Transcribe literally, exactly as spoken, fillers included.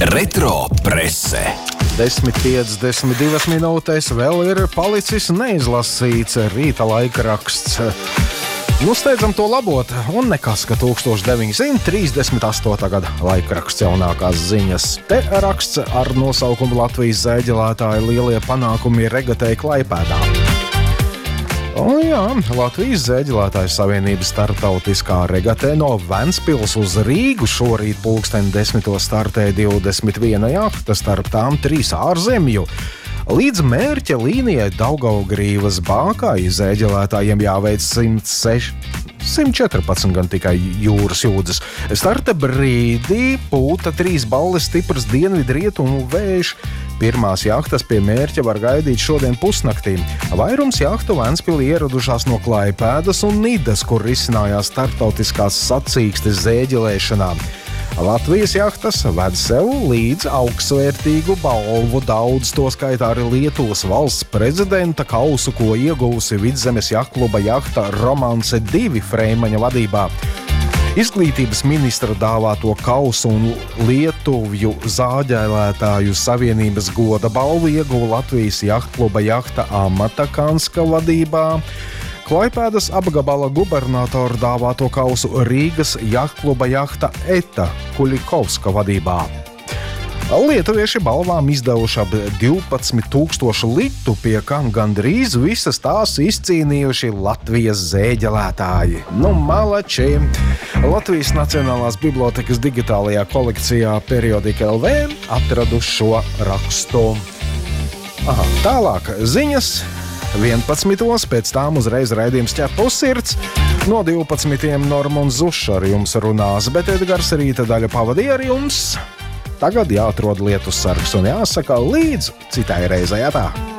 Retro prese. desmit piecdesmit divas minūtes vēl ir palicis neizlasīts rīta laikraksts. Nu, steidzam to labot, un nekas, ka tūkstoš deviņsimt trīsdesmit astotā gada laikraksts jaunākās ziņas. Te raksts ar nosaukumu Latvijas zēģelētāju lielie panākumi regatei Klaipēdā. O, jā, Latvijas zēģelētāju savienības starptautiskā regatē no Ventspils uz Rīgu šorīt pulksteni desmitos startē divdesmit viena jahta, starp tām trīs ārzemju. Līdz mērķa līnijai Daugavgrīvas bākai zēģelētājiem jāveic simt seši, simt četrpadsmit gan tikai jūras jūdzes. Starta brīdī pūta trīs balles stiprs dienvidrietumu vējš. Pirmās jahtas pie mērķa var gaidīt šodien pusnaktī. Vairums jahtu Ventspilī ieradušās no Klaipēdas un Nidas, kur risinājās starptautiskās sacīkstes zēģelēšanā. Latvijas jahtas ved sev līdz augstsvērtīgu balvu, daudz to skaitā arī Lietuvas valsts prezidenta kausu, ko ieguvusi Vidzemes jahtkluba jahta Romance divi Freimaņa vadībā. Izglītības ministra dāvāto kausu un Lietuvju zāģēlētāju savienības goda balvu ieguva Latvijas jahtkluba jahta Amatakanska vadībā. Klaipēdas apgabala gubernatora dāvāto kausu Rīgas jahtkluba jahta Eta Kuļikovska vadībā. Lietuvieši balvām izdevuši ap divpadsmit tūkstoši litu, pie kam gandrīz visas tās izcīnījuši Latvijas zēģelētāji. Nu, malači! Latvijas Nacionālās bibliotekas digitālajā kolekcijā Periodika L V atraduši šo rakstu. Aha, tālāk ziņas. vienpadsmitos, pēc tām uzreiz raidījums ķepus sirds. No divpadsmitiem Norma un Zuša ar jums runās, bet Edgars rīta daļu pavadīja ar jums. Tagad jāatrod lietus sargs un jāsaka līdz citai reizei. Tā.